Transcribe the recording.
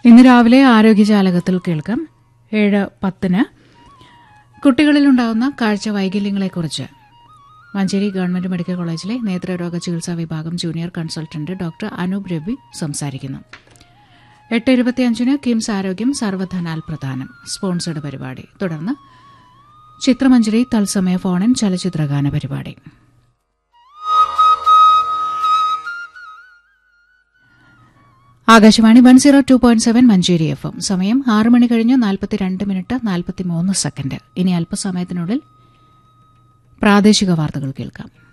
ഇന്ന് രാവിലെ ആരോഗ്യജാലകത്തിൽ കേൾക്കാം 7:10 കുട്ടികളിലുണ്ടാകുന്ന കാഴ്ച വൈകല്യങ്ങളെക്കുറിച്ച് മഞ്ചേരി ഗവൺമെന്റ് മെഡിക്കൽ കോളേജിലെ നേത്രരോഗ ചികിത്സാ വിഭാഗം junior consultant doctor Anoop Ravi സംസാരിക്കുന്നു. 8:25 കിംസ് ആരോഗ്യം സർവധനാൽ പ്രധാനം സ്പോൺസർഡ് പരിപാടി. തുടർന്ന് ചിത്രമഞ്ജരി തത്സമയ ഫോണിൻ ചലച്ചിത്രഗാന പരിപാടി. ആകാശവാണി 102.7 മഞ്ചേരി FM. സമയം 6 മണി കഴിഞ്ഞ് 42 മിനിറ്റ് 43 സെക്കൻഡ്. ഇനി അല്പസമയത്തിനുള്ളിൽ പ്രാദേശിക വാർത്തകൾ കേൾക്കാം.